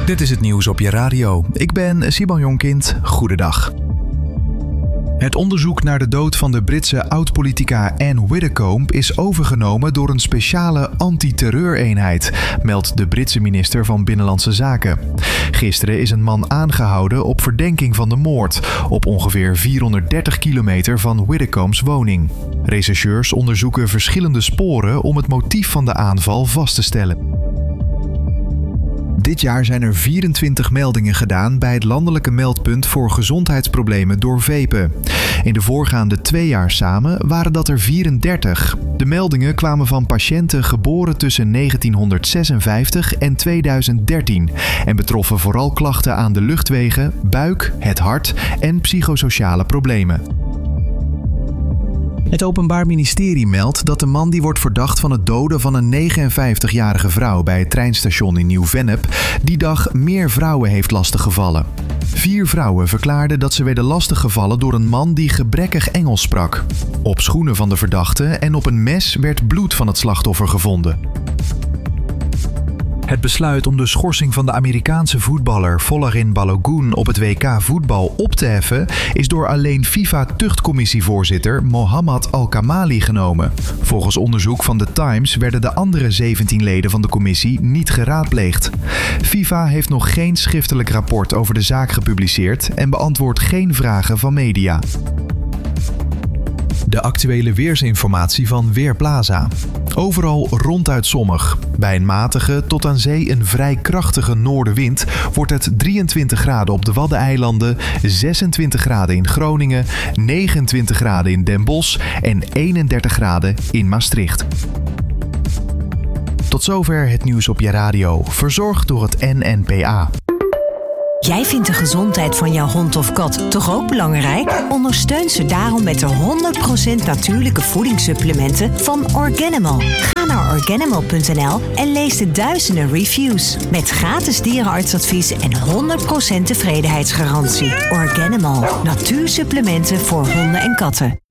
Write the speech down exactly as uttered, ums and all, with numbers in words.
Dit is het nieuws op je radio. Ik ben Simon Jonkind. Goedendag. Het onderzoek naar de dood van de Britse oud-politica Anne Widdecombe is overgenomen door een speciale antiterreureenheid, meldt de Britse minister van Binnenlandse Zaken. Gisteren is een man aangehouden op verdenking van de moord op ongeveer vierhonderddertig kilometer van Widdecombe's woning. Rechercheurs onderzoeken verschillende sporen om het motief van de aanval vast te stellen. Dit jaar zijn er vierentwintig meldingen gedaan bij het landelijke meldpunt voor gezondheidsproblemen door vapen. In de voorgaande twee jaar samen waren dat er vierendertig. De meldingen kwamen van patiënten geboren tussen negentienhonderdzesenvijftig en tweeduizend dertien en betroffen vooral klachten aan de luchtwegen, buik, het hart en psychosociale problemen. Het Openbaar Ministerie meldt dat de man die wordt verdacht van het doden van een negenenvijftigjarige vrouw bij het treinstation in Nieuw-Vennep die dag meer vrouwen heeft lastiggevallen. Vier vrouwen verklaarden dat ze werden lastiggevallen door een man die gebrekkig Engels sprak. Op schoenen van de verdachte en op een mes werd bloed van het slachtoffer gevonden. Het besluit om de schorsing van de Amerikaanse voetballer Folarin Balogun op het W K voetbal op te heffen is door alleen FIFA-tuchtcommissievoorzitter Mohammad Al-Kamali genomen. Volgens onderzoek van The Times werden de andere zeventien leden van de commissie niet geraadpleegd. FIFA heeft nog geen schriftelijk rapport over de zaak gepubliceerd en beantwoordt geen vragen van media. De actuele weersinformatie van Weerplaza. Overal ronduit zonnig. Bij een matige tot aan zee een vrij krachtige noordenwind wordt het drieëntwintig graden op de Waddeneilanden, zesentwintig graden in Groningen, negenentwintig graden in Den Bosch en eenendertig graden in Maastricht. Tot zover het nieuws op je radio, verzorgd door het N N P A. Jij vindt de gezondheid van jouw hond of kat toch ook belangrijk? Ondersteun ze daarom met de honderd procent natuurlijke voedingssupplementen van Organimal. Ga naar organimal punt n l en lees de duizenden reviews. Met gratis dierenartsadvies en honderd procent tevredenheidsgarantie. Organimal, natuursupplementen voor honden en katten.